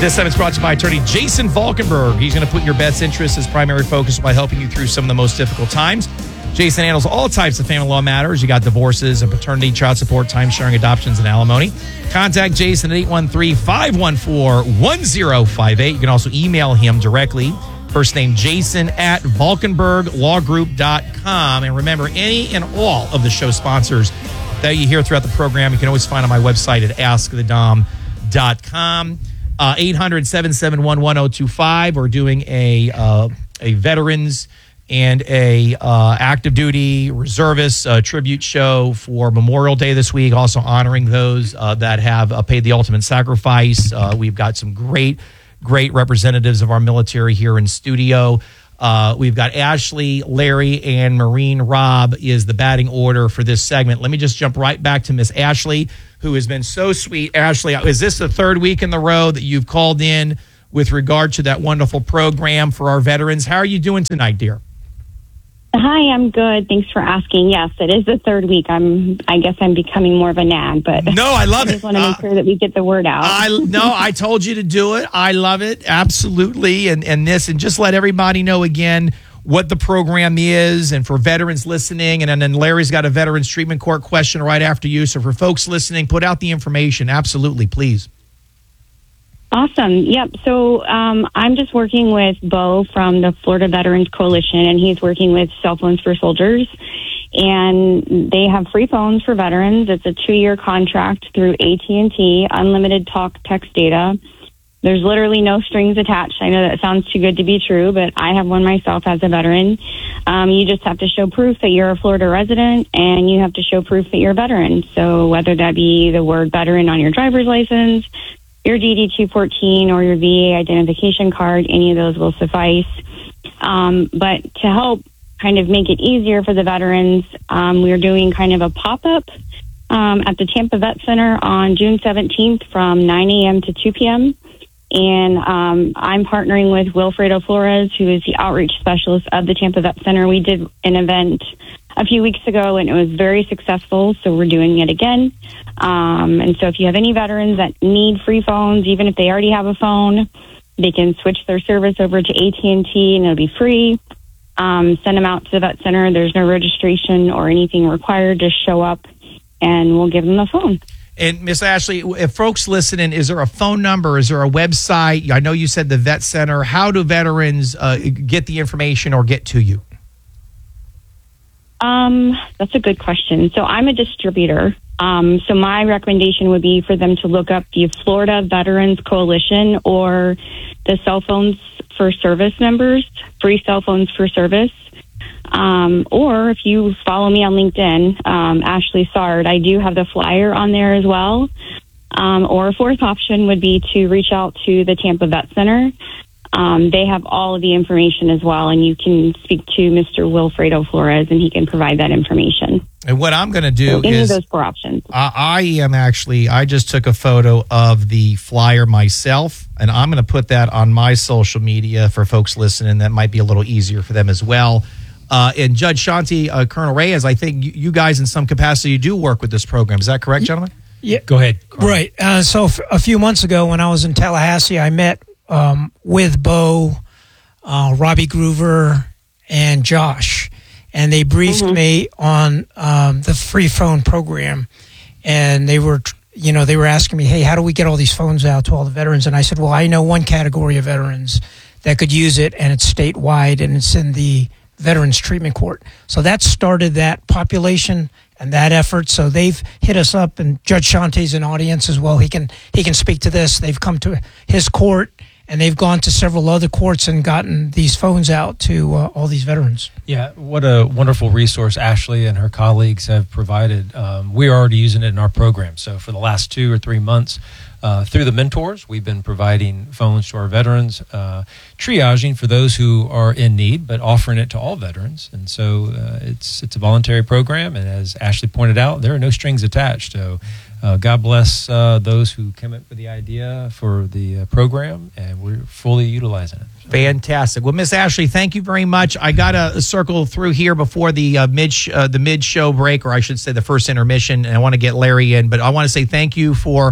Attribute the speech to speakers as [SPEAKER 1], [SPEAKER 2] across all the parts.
[SPEAKER 1] This time it's brought to you by attorney Jason Valkenburg. He's going to put your best interests as primary focus by helping you through some of the most difficult times. Jason handles all types of family law matters. You got divorces and paternity, child support, time-sharing, adoptions, and alimony. Contact Jason at 813-514-1058. You can also email him directly. First name Jason at ValkenburgLawGroup.com. And remember, any and all of the show sponsors that you hear throughout the program, you can always find on my website at AskTheDom.com. 800-771-1025. We're doing a veterans and a active duty reservist tribute show for Memorial Day this week, also honoring those that have paid the ultimate sacrifice. We've got some great representatives of our military here in studio. We've got Ashley, Larry, and Marine Rob is the batting order for this segment. Let me just jump right back to Miss Ashley, who has been so sweet. Ashley, is this the third week in the row that you've called in with regard to that wonderful program for our veterans? How are you doing tonight, dear?
[SPEAKER 2] Hi, I'm good. Thanks for asking. Yes, it is the third week. I guess I'm becoming more of a nag, but
[SPEAKER 1] no, I love it.
[SPEAKER 2] I just want to make sure that we get the word out.
[SPEAKER 1] I told you to do it. I love it. Absolutely. And just let everybody know again what the program is, and for veterans listening, and then Larry's got a Veterans Treatment Court question right after you. So for folks listening, put out the information. Absolutely, please.
[SPEAKER 2] Awesome. Yep. So I'm just working with Bo from the Florida Veterans Coalition, and he's working with Cell Phones for Soldiers. And they have free phones for veterans. It's a 2-year contract through AT&T, unlimited talk, text data. There's literally no strings attached. I know that sounds too good to be true, but I have one myself as a veteran. You just have to show proof that you're a Florida resident, and you have to show proof that you're a veteran. So whether that be the word veteran on your driver's license, your DD-214, or your VA identification card, any of those will suffice. But to help kind of make it easier for the veterans, we're doing kind of a pop-up at the Tampa Vet Center on June 17th from 9 a.m. to 2 p.m., and I'm partnering with Wilfredo Flores, who is the outreach specialist of the Tampa Vet Center. We did an event a few weeks ago, and it was very successful, so we're doing it again. And so if you have any veterans that need free phones, even if they already have a phone, they can switch their service over to AT&T, and it'll be free. Send them out to the Vet Center. There's no registration or anything required. Just show up, and we'll give them a phone.
[SPEAKER 1] And Miss Ashley, if folks listening, is there a phone number? Is there a website? I know you said the Vet Center. How do veterans get the information or get to you?
[SPEAKER 2] That's a good question. So I'm a distributor. So my recommendation would be for them to look up the Florida Veterans Coalition or the Cell Phones for Service numbers, free cell phones for service. Or if you follow me on LinkedIn, Ashley Sard, I do have the flyer on there as well. Or a fourth option would be to reach out to the Tampa Vet Center. They have all of the information as well, and you can speak to Mr. Wilfredo Flores, and he can provide that information.
[SPEAKER 1] And what I'm going to do
[SPEAKER 2] any
[SPEAKER 1] is
[SPEAKER 2] of those 4 options.
[SPEAKER 1] I just took a photo of the flyer myself, and I'm going to put that on my social media for folks listening. That might be a little easier for them as well. And Judge Shanti, Colonel Reyes, I think you guys in some capacity do work with this program. Is that correct, gentlemen?
[SPEAKER 3] Yeah.
[SPEAKER 1] Go ahead, Colonel.
[SPEAKER 3] Right. So a few months ago when I was in Tallahassee, I met with Bo, Robbie Groover, and Josh, and they briefed me on the free phone program, and they were asking me, hey, how do we get all these phones out to all the veterans? And I said, well, I know one category of veterans that could use it, and it's statewide, and it's in the Veterans Treatment Court. So that started that population and that effort. So they've hit us up, and Judge Shanti's an audience as well. He can speak to this. They've come to his court, and they've gone to several other courts and gotten these phones out to all these veterans.
[SPEAKER 4] Yeah, what a wonderful resource Ashley and her colleagues have provided. We're already using it in our program. So for the last 2 or 3 months, through the mentors, we've been providing phones to our veterans, triaging for those who are in need, but offering it to all veterans. And so it's a voluntary program, and as Ashley pointed out, there are no strings attached. So God bless those who came up with the idea for the program, and we're fully utilizing it.
[SPEAKER 1] Fantastic. Well, Miss Ashley, thank you very much. I got to circle through here before the mid-show break, or I should say the first intermission, and I want to get Larry in, but I want to say thank you for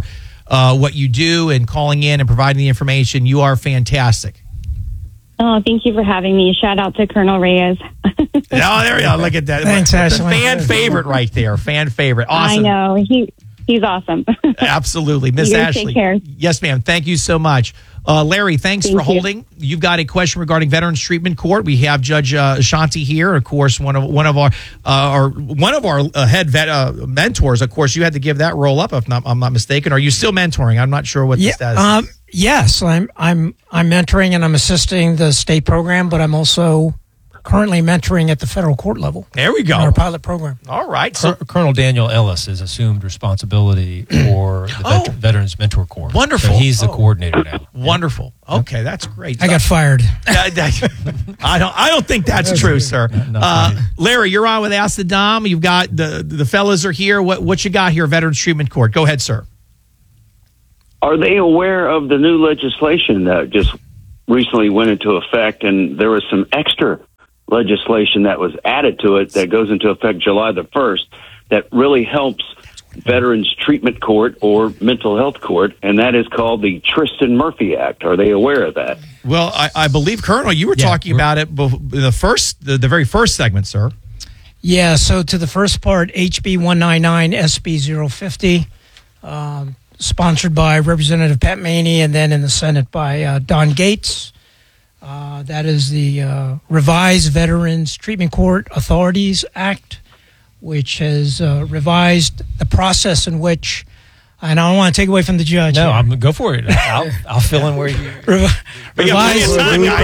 [SPEAKER 1] what you do and calling in and providing the information. You are fantastic.
[SPEAKER 2] Oh, thank you for having me. Shout out to Colonel Reyes.
[SPEAKER 1] Oh, there we go. Look at that.
[SPEAKER 3] Thanks, Ashley.
[SPEAKER 1] Fan favorite right there. Fan favorite. Awesome.
[SPEAKER 2] I know. He's awesome.
[SPEAKER 1] Absolutely. Miss
[SPEAKER 2] You guys
[SPEAKER 1] Ashley.
[SPEAKER 2] take care.
[SPEAKER 1] Yes, ma'am. Thank you so much. Larry, thanks for holding. You've got a question regarding Veterans Treatment Court. We have Judge Ashanti here. Of course, one of our head mentors. Of course, you had to give that role up. If I'm not mistaken. Are you still mentoring? I'm not sure what the status is.
[SPEAKER 3] Yes, I'm mentoring and I'm assisting the state program, but I'm also currently mentoring at the federal court level.
[SPEAKER 1] There we go.
[SPEAKER 3] In our pilot program.
[SPEAKER 1] All right. So
[SPEAKER 4] Colonel Daniel Ellis has assumed responsibildon't for the Veterans Mentor Corps.
[SPEAKER 1] Wonderful.
[SPEAKER 4] So he's the coordinator now.
[SPEAKER 1] Wonderful. Okay, that's great.
[SPEAKER 3] I got fired.
[SPEAKER 1] I don't think that's true, sir. Larry, you're on with Ask the Dom. You've got the fellas are here. What you got here, Veterans Treatment Court? Go ahead, sir.
[SPEAKER 5] Are they aware of the new legislation that just recently went into effect, and there was some extra legislation that was added to it that goes into effect July the 1st that really helps Veterans Treatment Court or Mental Health Court, and that is called the Tristan Murphy Act. Are they aware of that?
[SPEAKER 1] Well, I believe, Colonel, you were talking about it the very first segment, sir.
[SPEAKER 3] Yeah, so to the first part, HB 199, SB 050, sponsored by Representative Pat Maney, and then in the Senate by Don Gates. That is the Revised Veterans Treatment Court Authorities Act, which has revised the process in which, and I don't want to take away from the judge.
[SPEAKER 4] No, I'm go for it. I'll fill in where you.
[SPEAKER 3] Revise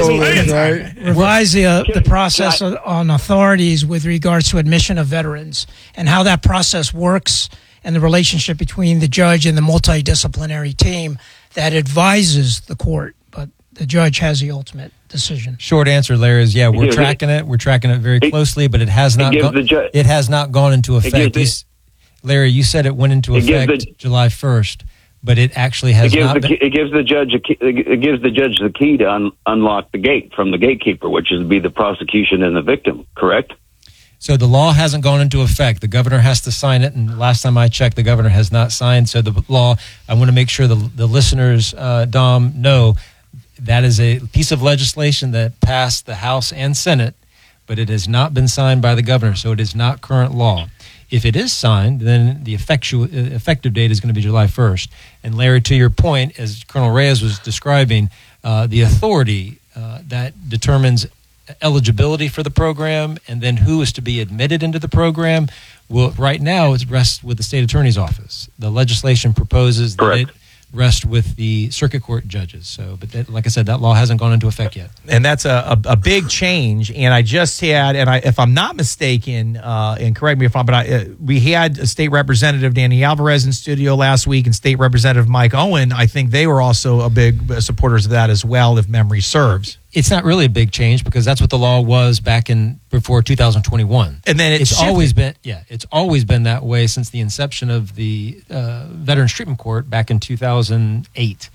[SPEAKER 3] the process on authorities with regards to admission of veterans and how that process works, and the relationship between the judge and the multidisciplinary team that advises the court, but the judge has the ultimate decision.
[SPEAKER 4] Short answer, Larry, is we're tracking it. We're tracking it very closely, but it has not gone into effect. Larry, you said it went into effect July 1st, but it actually has not been.
[SPEAKER 5] It gives the judge the key to unlock the gate from the gatekeeper, which is be the prosecution and the victim. Correct?
[SPEAKER 4] So the law hasn't gone into effect. The governor has to sign it, and last time I checked, the governor has not signed. So the law, I want to make sure the listeners, Dom, know that is a piece of legislation that passed the House and Senate, but it has not been signed by the governor, so it is not current law. If it is signed, then the effective date is going to be July 1st. And Larry, to your point, as Colonel Reyes was describing, the authority that determines eligibility for the program and then who is to be admitted into the program, right now it rests with the state attorney's office. The legislation proposes that it rest with the circuit court judges. So, but like I said, that law hasn't gone into effect yet.
[SPEAKER 1] And that's a big change. And I just had, if I'm not mistaken, and correct me if I'm, but we had a state representative, Danny Alvarez, in studio last week, and state representative Mike Owen. I think they were also a big supporters of that as well, if memory serves.
[SPEAKER 4] It's not really a big change because that's what the law was back before 2021.
[SPEAKER 1] And then
[SPEAKER 4] it's always been that way since the inception of the Veterans Treatment Court back in 2008.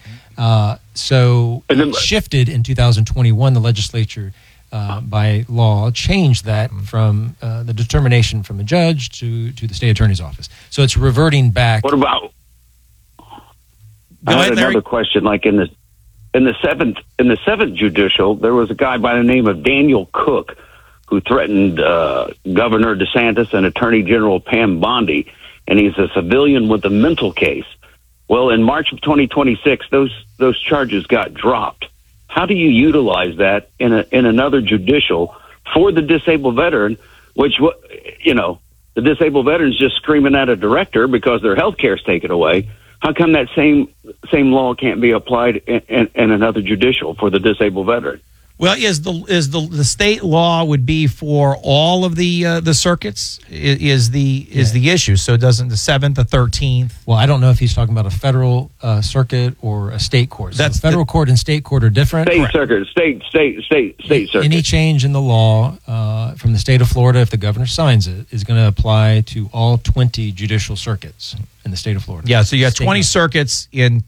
[SPEAKER 4] So it shifted in 2021. The legislature, by law, changed that from the determination from a judge to the state attorney's office. So it's reverting back.
[SPEAKER 5] What about? I had another question. Like in the seventh judicial, there was a guy by the name of Daniel Cook who threatened Governor DeSantis and Attorney General Pam Bondi, and he's a civilian with a mental case. Well, in March of 2026, those charges got dropped. How do you utilize that in another judicial for the disabled veteran? Which the disabled veteran's just screaming at a director because their health care is taken away. How come that same law can't be applied in another judicial for the disabled veteran?
[SPEAKER 1] Well, is the state law would be for all of the circuits is the issue. So doesn't the 7th, the 13th?
[SPEAKER 4] Well, I don't know if he's talking about a federal circuit or a state court. So federal court and state court are different.
[SPEAKER 5] State circuit, state circuit.
[SPEAKER 4] Any change in the law from the state of Florida, if the governor signs it, is going to apply to all 20 judicial circuits in the state of Florida.
[SPEAKER 1] Yeah, so you have 20 circuits in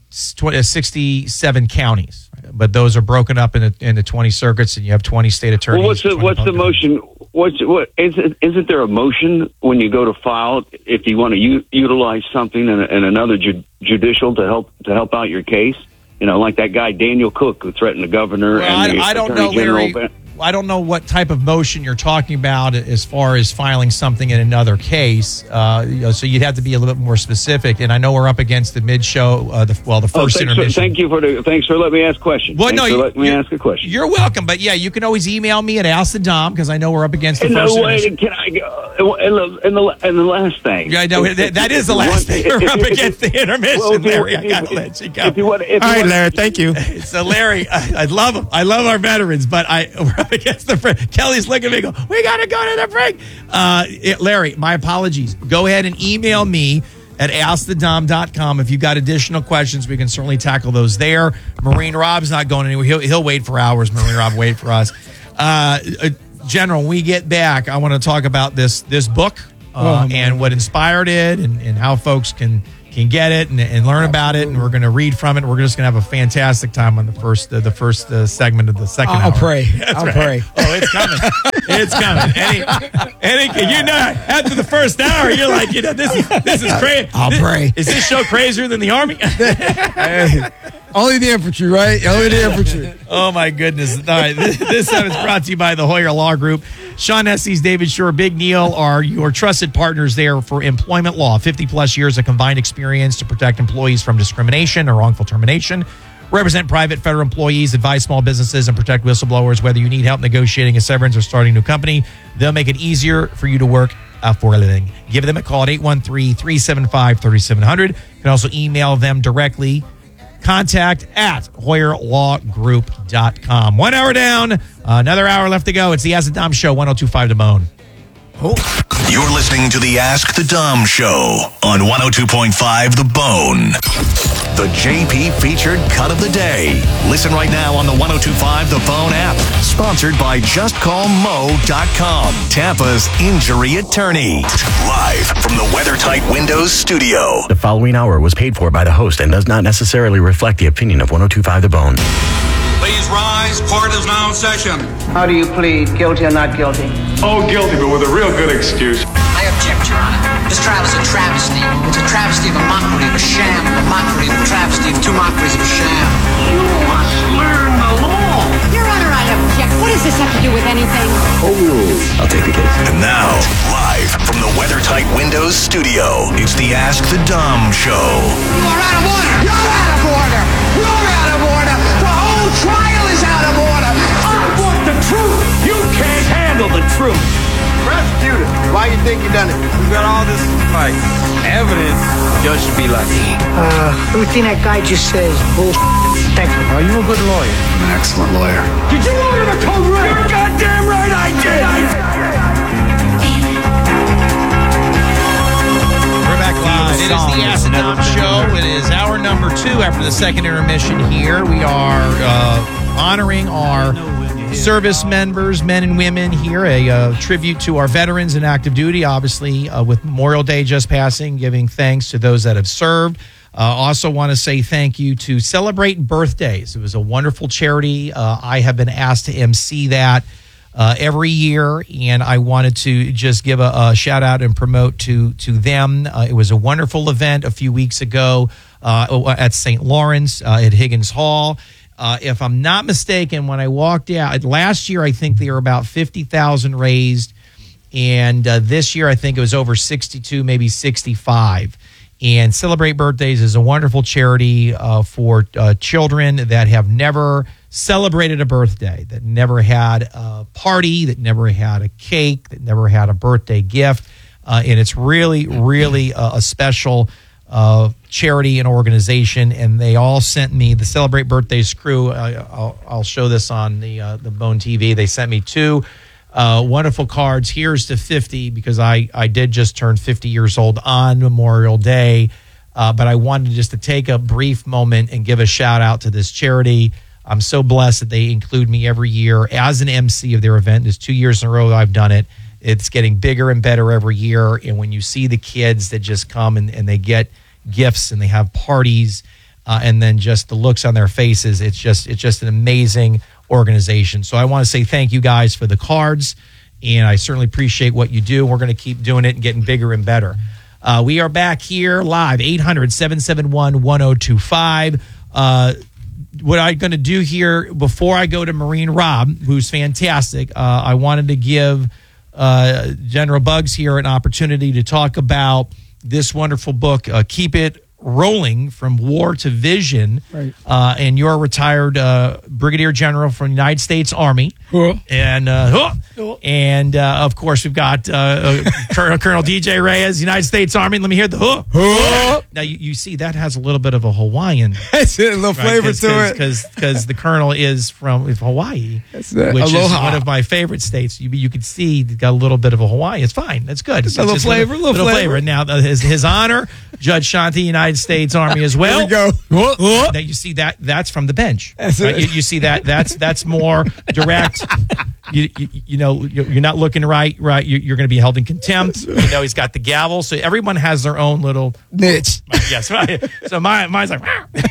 [SPEAKER 1] 67 counties, but those are broken up into 20 circuits, and you have 20 state attorneys.
[SPEAKER 5] Well, what's the motion? Isn't there a motion when you go to file if you want to utilize something in another judicial to help out your case? You know, like that guy Daniel Cook who threatened the governor.
[SPEAKER 1] Well,
[SPEAKER 5] and the
[SPEAKER 1] I don't know, Larry. I don't know what type of motion you're talking about as far as filing something in another case. So you'd have to be a little bit more specific. And I know we're up against the mid-show, the first intermission.
[SPEAKER 5] Thanks for letting me ask questions.
[SPEAKER 1] Well,
[SPEAKER 5] let me ask a question.
[SPEAKER 1] You're welcome. But yeah, you can always email me at Ask the Dom because I know we're up against the first intermission.
[SPEAKER 5] Can I go? And the last thing.
[SPEAKER 1] Yeah, I know that is the last thing. We're up against the intermission, Larry. I got to let you go.
[SPEAKER 6] All right, Larry. Thank you.
[SPEAKER 1] So, Larry, I love him. I love our veterans, but we're up against the break. Kelly's looking at me and go, we got to go to the break. Larry, my apologies. Go ahead and email me at askthedom.com. If you've got additional questions, we can certainly tackle those there. Marine Rob's not going anywhere. He'll wait for hours. Marine Rob, wait for us. General, when we get back, I want to talk about this book and what inspired it and how folks can get it and learn about it, and we're going to read from it. We're just going to have a fantastic time on the first segment of the second hour.
[SPEAKER 3] I'll pray.
[SPEAKER 1] I'll
[SPEAKER 3] pray.
[SPEAKER 1] Oh, it's coming. It's coming. After the first hour, you're like, this is crazy.
[SPEAKER 3] I'll pray.
[SPEAKER 1] Is this show crazier than the Army?
[SPEAKER 6] Only the infantry, right? Only the infantry.
[SPEAKER 1] Oh, my goodness. All right. This time is brought to you by the Hoyer Law Group. Sean Estes, David Shore, Big Neil are your trusted partners there for employment law. 50-plus years of combined experience to protect employees from discrimination or wrongful termination. Represent private, federal employees, advise small businesses, and protect whistleblowers. Whether you need help negotiating a severance or starting a new company, they'll make it easier for you to work for a living. Give them a call at 813-375-3700. You can also email them directly. Contact at HoyerLawGroup.com. 1 hour down, another hour left to go. It's the Ask the Dom Show, 102.5 The Bone.
[SPEAKER 7] You're listening to the Ask the Dom Show on 102.5 The Bone. The JP featured cut of the day. Listen right now on the 102.5 The Bone app. Sponsored by JustCallMo.com, Tampa's injury attorney. Live from the WeatherTight Windows studio.
[SPEAKER 8] The following hour was paid for by the host and does not necessarily reflect the opinion of 102.5 The Bone.
[SPEAKER 9] Please rise. Court is now in session.
[SPEAKER 10] How do you plead, guilty or not guilty?
[SPEAKER 11] Oh, guilty, but with a real good excuse.
[SPEAKER 12] I object, Your Honor. This trial is a travesty. It's a travesty of a mockery, of a sham, of a mockery, of a travesty, of two mockeries of a sham.
[SPEAKER 9] You must learn the law.
[SPEAKER 13] Your Honor, I object. What does this have to do with anything?
[SPEAKER 8] Oh, I'll take the case.
[SPEAKER 7] And now, live from the WeatherTight Windows studio, it's the Ask the Dom Show.
[SPEAKER 12] You are out of order. You're out of order. You're out of order. The whole trial is out of order.
[SPEAKER 9] I want the truth. You can't handle the truth.
[SPEAKER 10] Prosecutor, why you think you done it?
[SPEAKER 11] We got all this, evidence. Judge should be like,
[SPEAKER 10] Everything that guy just says, bullshit. Thank you.
[SPEAKER 11] are you a good lawyer?
[SPEAKER 8] I'm an excellent lawyer.
[SPEAKER 9] Did you order the code red? You're goddamn right I did.
[SPEAKER 1] We're back live. It is the Ask the Dom Show. It is hour number 2 after the second intermission here. We are honoring our service members, men and women here, a tribute to our veterans in active duty, obviously, with Memorial Day just passing, giving thanks to those that have served. Also want to say thank you to Celebrate Birthdays. It was a wonderful charity. I have been asked to MC that every year, and I wanted to just give a shout out and promote to them. It was a wonderful event a few weeks ago at St. Lawrence at Higgins Hall. If I'm not mistaken, when I walked out last year, I think there were about 50,000 raised, and this year I think it was over 62, maybe 65. And Celebrate Birthdays is a wonderful charity for children that have never celebrated a birthday, that never had a party, that never had a cake, that never had a birthday gift. And it's really, really a special charity and organization. And they all sent me, the Celebrate Birthdays crew, I'll show this on the Bone TV. They sent me 2 wonderful cards. Here's to 50, because I did just turn 50 years old on Memorial Day. But I wanted just to take a brief moment and give a shout out to this charity. I'm so blessed that they include me every year as an MC of their event. It's 2 years in a row that I've done it. It's getting bigger and better every year. And when you see the kids that just come and they get gifts and they have parties and then just the looks on their faces, it's just an amazing organization. So I want to say thank you guys for the cards and I certainly appreciate what you do. We're going to keep doing it and getting bigger and better. We are back here live, 800-771-1025. What I'm going to do here before I go to Marine Rob, who's fantastic, I wanted to give General Bugs here an opportunity to talk about this wonderful book, Keep It Rolling, From War to Vision.
[SPEAKER 6] Right.
[SPEAKER 1] And you're a retired brigadier general from the United States Army.
[SPEAKER 6] Cool.
[SPEAKER 1] And of course, we've got Colonel DJ Reyes, United States Army. Let me hear the huh. Now, you see, that has a little bit of a Hawaiian.
[SPEAKER 6] That's it, a little flavor to it.
[SPEAKER 1] Because the colonel is from Hawaii, which
[SPEAKER 6] Aloha.
[SPEAKER 1] is one of my favorite states. You can see it's got a little bit of a Hawaii. It's fine. That's good. It's
[SPEAKER 6] a little flavor, little flavor.
[SPEAKER 1] And now, His Honor, Judge Shanti, United States Army as well.
[SPEAKER 6] There we go.
[SPEAKER 1] Now, you see that's from the bench.
[SPEAKER 6] That's
[SPEAKER 1] right?
[SPEAKER 6] it.
[SPEAKER 1] You see that's more direct. You know, you're not looking right. You're going to be held in contempt. You know, he's got the gavel. So everyone has their own little
[SPEAKER 6] niche.
[SPEAKER 1] Yes. So mine's like.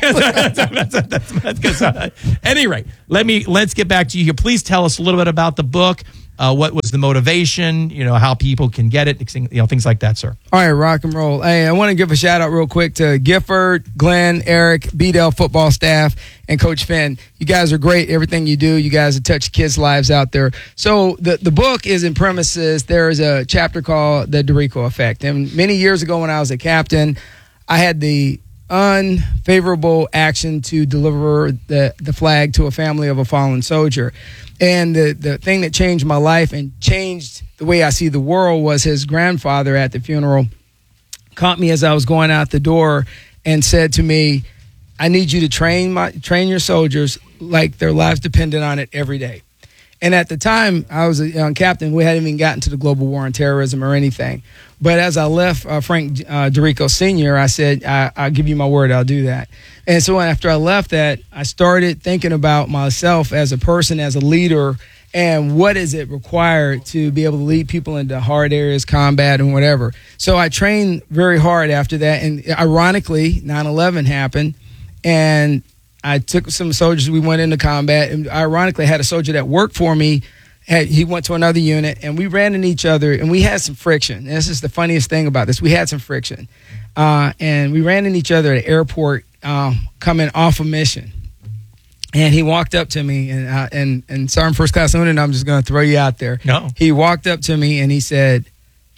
[SPEAKER 1] That's good. So, anyway, let's get back to you here. Please tell us a little bit about the book. What was the motivation? You know, how people can get it. You know, things like that, sir.
[SPEAKER 6] All right, rock and roll. Hey, I want to give a shout out real quick to Gifford, Glenn, Eric, B-Dell football staff, and Coach Finn. You guys are great. Everything you do, you guys have touched kids' lives out there. So the book is in premises. There is a chapter called The Dorico Effect. And many years ago when I was a captain, I had the unfavorable action to deliver the flag to a family of a fallen soldier. And the thing that changed my life and changed the way I see the world was his grandfather at the funeral caught me as I was going out the door and said to me, I need you to train your soldiers like their lives depended on it every day. And at the time, I was a young captain. We hadn't even gotten to the global war on terrorism or anything. But as I left Frank Dorico Sr., I said, I'll give you my word, I'll do that. And so after I left that, I started thinking about myself as a person, as a leader, and what is it required to be able to lead people into hard areas, combat, and whatever. So I trained very hard after that. And ironically, 9/11 happened, and I took some soldiers. We went into combat, and ironically, I had a soldier that worked for me. He went to another unit, and we ran into each other, and we had some friction. And this is the funniest thing about this. We had some friction. And we ran into each other at the airport coming off a mission. And he walked up to me, and Sergeant First Class Unan, I'm just going to throw you out there.
[SPEAKER 1] No.
[SPEAKER 6] He walked up to me, and he said,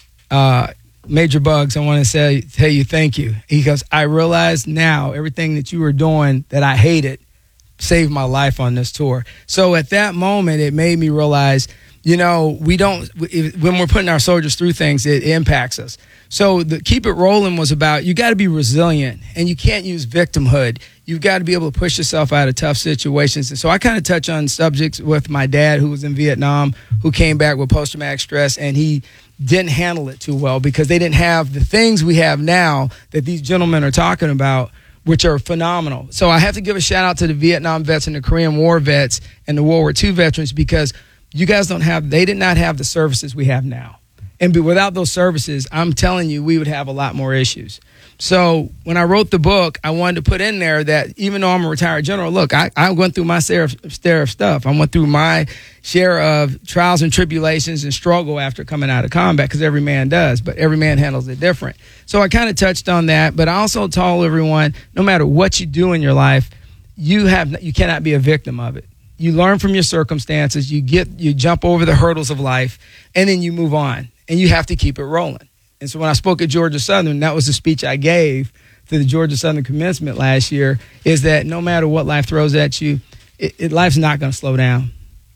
[SPEAKER 6] Major Bugs, I want to tell you thank you. He goes, I realize now everything that you were doing that I hated saved my life on this tour. So at that moment, it made me realize, you know, when we're putting our soldiers through things, it impacts us. So the Keep It Rolling was about, you got to be resilient, and you can't use victimhood. You've got to be able to push yourself out of tough situations. And so I kind of touch on subjects with my dad, who was in Vietnam, who came back with post-traumatic stress, and he didn't handle it too well because they didn't have the things we have now that these gentlemen are talking about, which are phenomenal. So I have to give a shout out to the Vietnam vets and the Korean War vets and the World War II veterans, because you guys they did not have the services we have now. And without those services, I'm telling you, we would have a lot more issues. So when I wrote the book, I wanted to put in there that even though I'm a retired general, look, I went through my share of stuff. I went through my share of trials and tribulations and struggle after coming out of combat, because every man does, but every man handles it different. So I kind of touched on that, but I also told everyone, no matter what you do in your life, you cannot be a victim of it. You learn from your circumstances, you jump over the hurdles of life, and then you move on, and you have to keep it rolling. And so when I spoke at Georgia Southern, that was the speech I gave to the Georgia Southern commencement last year, is that no matter what life throws at you, life's not going to slow down.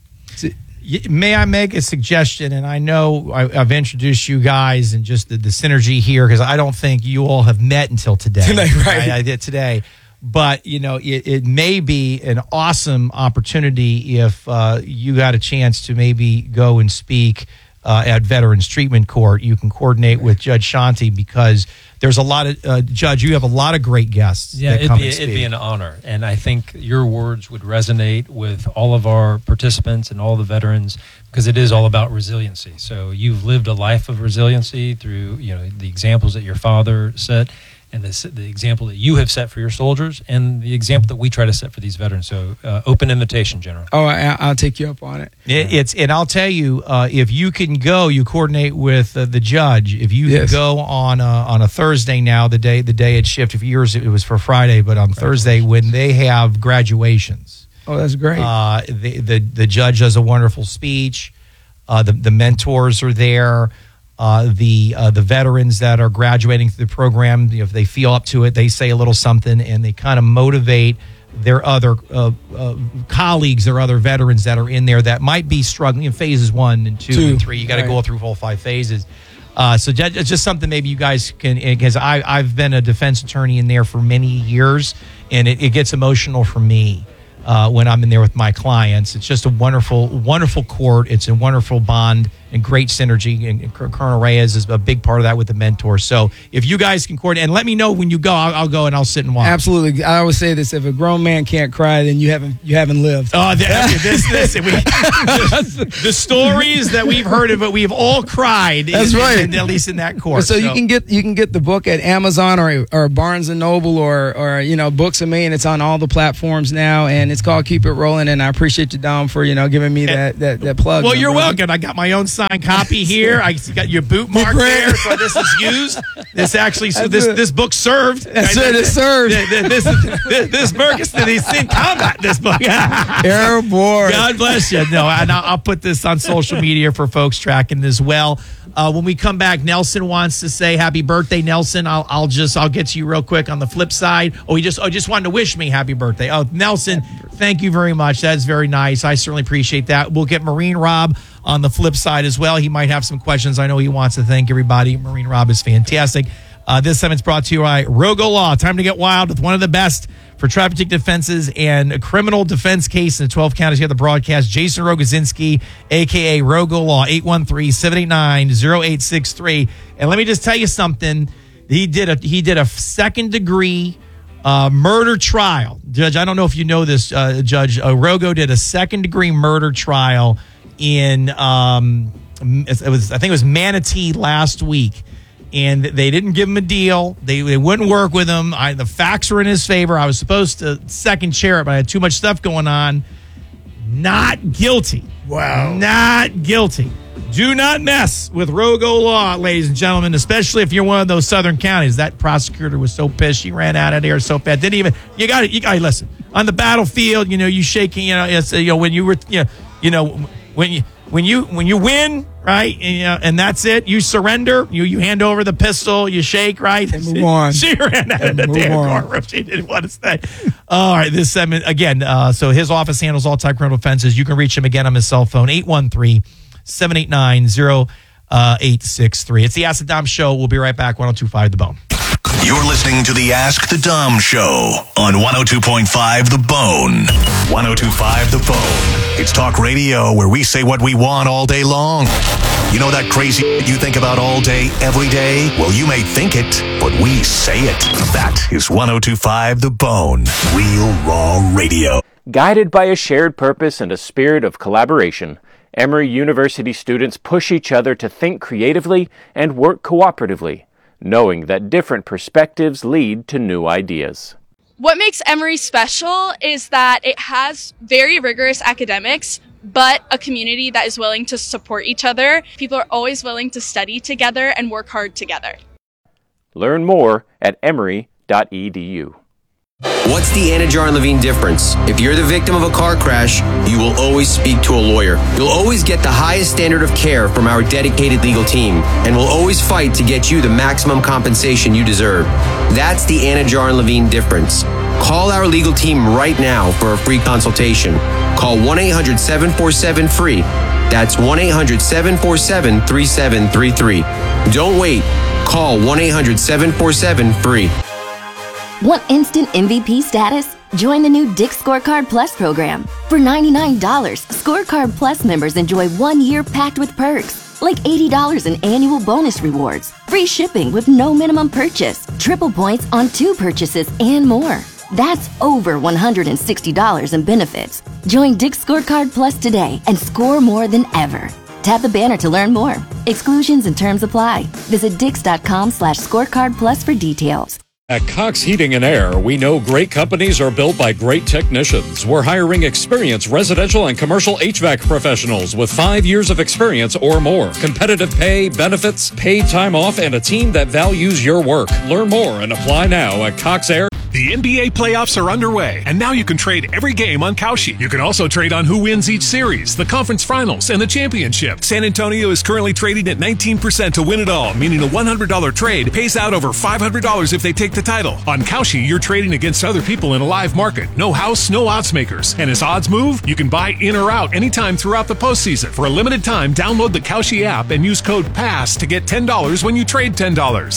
[SPEAKER 1] May I make a suggestion? And I know I've introduced you guys and just the synergy here, because I don't think you all have met until today.
[SPEAKER 6] Right.
[SPEAKER 1] I did today. But, you know, it may be an awesome opportunity if you got a chance to maybe go and speak at Veterans Treatment Court. You can coordinate with Judge Shanti, because there's a lot of, Judge, you have a lot of great guests.
[SPEAKER 4] Yeah,
[SPEAKER 1] that come and speak.
[SPEAKER 4] It'd be an honor. And I think your words would resonate with all of our participants and all the veterans, because it is all about resiliency. So you've lived a life of resiliency through, you know, the examples that your father set. and the example that you have set for your soldiers, and the example that we try to set for these veterans. So, open invitation, General.
[SPEAKER 6] Oh, I'll take you up on it.
[SPEAKER 1] And I'll tell you, if you can go, you coordinate with the judge. If you can go on a Thursday now, the day it shifted. For years it was for Friday, but on Thursday when they have graduations.
[SPEAKER 6] Oh, that's great.
[SPEAKER 1] The judge does a wonderful speech. The mentors are there. The veterans that are graduating through the program, if they feel up to it, they say a little something, and they kind of motivate their other colleagues or other veterans that are in there that might be struggling in phases 1 and 2 and 3. You got to go through all 5 phases. So it's just something maybe you guys can, because I've been a defense attorney in there for many years, and it gets emotional for me. When I'm in there with my clients. It's just a wonderful, wonderful court. It's a wonderful bond and great synergy. And Colonel Reyes is a big part of that with the mentors. So if you guys can coordinate, and let me know when you go, I'll go and I'll sit and watch.
[SPEAKER 6] Absolutely. I always say this: if a grown man can't cry, then you haven't lived.
[SPEAKER 1] Oh, the stories that we've heard of it, we've all cried.
[SPEAKER 6] That's right.
[SPEAKER 1] At least in that court.
[SPEAKER 6] So you can get the book at Amazon or Barnes and Noble or Books of Me, and it's on all the platforms now. And it's called Keep It Rolling. And I appreciate you, Dom, for giving me that plug.
[SPEAKER 1] Well, you're welcome. I got my own signed copy here. I got your boot mark there. So this is used. This actually, so this book served.
[SPEAKER 6] That's it. It served.
[SPEAKER 1] This Ferguson, he's in combat. This book.
[SPEAKER 6] Airborne.
[SPEAKER 1] God bless you. No, and I'll put this on social media for folks tracking as well. When we come back, Nelson wants to say happy birthday, Nelson. I'll get to you real quick on the flip side. He just wanted to wish me happy birthday. Oh, Nelson, thank you very much. That's very nice. I certainly appreciate that. We'll get Marine Rob on the flip side as well. He might have some questions. I know he wants to thank everybody. Marine Rob is fantastic. This segment's brought to you by Rogo Law. Time to get wild with one of the best for traffic defenses and a criminal defense case in the 12 counties. You have the broadcast, Jason Rogozinski, a.k.a. Rogo Law, 813-789-0863. And let me just tell you something. He did a second-degree murder trial. Judge, I don't know if you know this, Judge. Rogo did a second-degree murder trial in, I think it was Manatee last week. And they didn't give him a deal. They wouldn't work with him. The facts were in his favor. I was supposed to second chair it, but I had too much stuff going on. Not guilty.
[SPEAKER 6] Wow.
[SPEAKER 1] Not guilty. Do not mess with Rogo Law, ladies and gentlemen, especially if you're one of those southern counties. That prosecutor was so pissed. She ran out of there so fast. Didn't even, you got to listen. On the battlefield, you shaking, when you were, when you win, right, and that's it. You surrender. You hand over the pistol. You shake, right.
[SPEAKER 6] And move on.
[SPEAKER 1] She ran out of the damn courtroom. She didn't want to stay. All right, this segment again. So his office handles all type criminal offenses. You can reach him again on his cell phone, 813-789-0863. It's the Ask the Dom Show. We'll be right back. 102.5 The Bone.
[SPEAKER 7] You're listening to the Ask the Dom Show on 102.5 The Bone. 102.5 The Bone. It's talk radio where we say what we want all day long. You know that crazy you think about all day, every day? Well, you may think it, but we say it. That is 102.5 The Bone. Real raw radio.
[SPEAKER 14] Guided by a shared purpose and a spirit of collaboration, Emory University students push each other to think creatively and work cooperatively, knowing that different perspectives lead to new ideas.
[SPEAKER 15] What makes Emory special is that it has very rigorous academics, but a community that is willing to support each other. People are always willing to study together and work hard together.
[SPEAKER 14] Learn more at emory.edu.
[SPEAKER 16] What's the Anna Jar and Levine difference? If you're the victim of a car crash, you will always speak to a lawyer. You'll always get the highest standard of care from our dedicated legal team, and we'll always fight to get you the maximum compensation you deserve. That's the Anna Jar and Levine difference. Call our legal team right now for a free consultation. Call 1-800-747-FREE. That's 1-800-747-3733. Don't wait. Call 1-800-747-FREE.
[SPEAKER 17] Want instant MVP status? Join the new Dick's Scorecard Plus program. For $99, Scorecard Plus members enjoy 1 year packed with perks, like $80 in annual bonus rewards, free shipping with no minimum purchase, triple points on 2 purchases, and more. That's over $160 in benefits. Join Dick's Scorecard Plus today and score more than ever. Tap the banner to learn more. Exclusions and terms apply. Visit Dix.com/scorecard plus for details.
[SPEAKER 18] At Cox Heating and Air, we know great companies are built by great technicians. We're hiring experienced residential and commercial HVAC professionals with 5 years of experience or more. Competitive pay, benefits, paid time off, and a team that values your work. Learn more and apply now at Cox Air.
[SPEAKER 19] The NBA playoffs are underway, and now you can trade every game on Kalshi. You can also trade on who wins each series, the conference finals, and the championship. San Antonio is currently trading at 19% to win it all, meaning a $100 trade pays out over $500 if they take the title. On Kalshi, you're trading against other people in a live market. No house, no odds makers. And as odds move, you can buy in or out anytime throughout the postseason. For a limited time, download the Kalshi app and use code PASS to get $10 when you trade $10.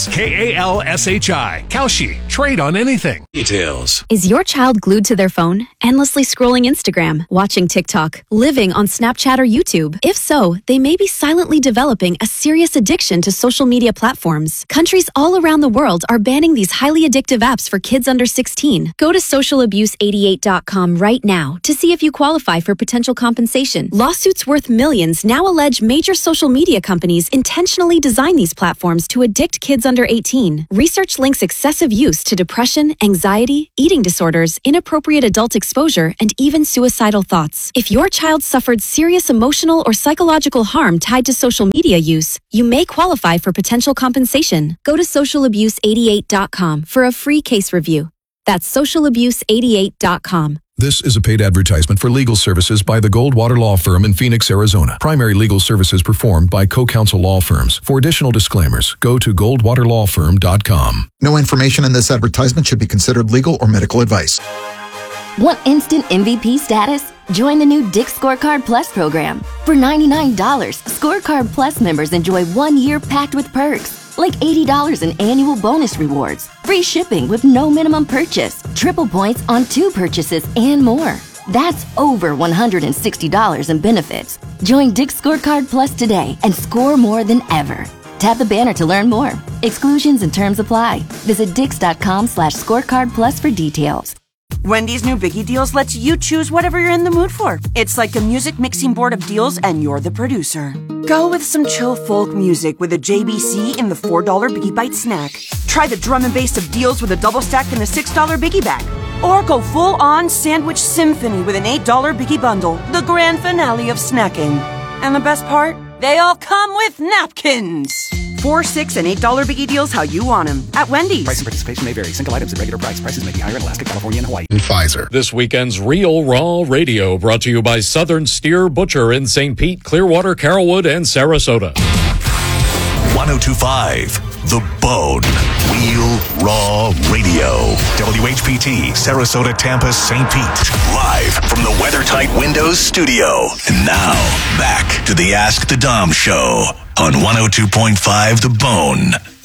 [SPEAKER 19] KALSHI. Kalshi. Trade on anything.
[SPEAKER 20] Details. Is your child glued to their phone, endlessly scrolling Instagram, watching TikTok, living on Snapchat or YouTube? If so, they may be silently developing a serious addiction to social media platforms. Countries all around the world are banning these highly addictive apps for kids under 16. Go to socialabuse88.com right now to see if you qualify for potential compensation. Lawsuits worth millions now allege major social media companies intentionally design these platforms to addict kids under 18. Research links excessive use to depression, anxiety, eating disorders, inappropriate adult exposure, and even suicidal thoughts. If your child suffered serious emotional or psychological harm tied to social media use, you may qualify for potential compensation. Go to socialabuse88.com for a free case review. That's socialabuse88.com.
[SPEAKER 21] This is a paid advertisement for legal services by the Goldwater Law Firm in Phoenix, Arizona. Primary legal services performed by co-counsel law firms. For additional disclaimers, go to goldwaterlawfirm.com.
[SPEAKER 22] No information in this advertisement should be considered legal or medical advice.
[SPEAKER 17] Want instant MVP status? Join the new Dick's Scorecard Plus program. For $99, Scorecard Plus members enjoy 1 year packed with perks. Like $80 in annual bonus rewards, free shipping with no minimum purchase, triple points on 2 purchases, and more. That's over $160 in benefits. Join Dick's Scorecard Plus today and score more than ever. Tap the banner to learn more. Exclusions and terms apply. Visit dix.com/scorecard plus for details.
[SPEAKER 23] Wendy's new Biggie Deals lets you choose whatever you're in the mood for. It's like a music mixing board of deals, and you're the producer. Go with some chill folk music with a JBC in the $4 Biggie Bite snack. Try the drum and bass of deals with a double stack in the $6 Biggie bag. Or go full-on sandwich symphony with an $8 Biggie bundle, the grand finale of snacking. And the best part? They all come with napkins. $4, $6, and $8 Biggie Deals how you want them at Wendy's.
[SPEAKER 24] Price and participation may vary. Single items at regular price. Prices may be higher in Alaska, California, and Hawaii.
[SPEAKER 22] And Pfizer.
[SPEAKER 18] This weekend's Real Raw Radio brought to you by Southern Steer Butcher in St. Pete, Clearwater, Carrollwood, and Sarasota.
[SPEAKER 7] 102.5 The Bone. Real Raw Radio. WHPT, Sarasota, Tampa, St. Pete. Live from the WeatherTight Windows studio. And now, back to the Ask the Dom Show on 102.5 The Bone.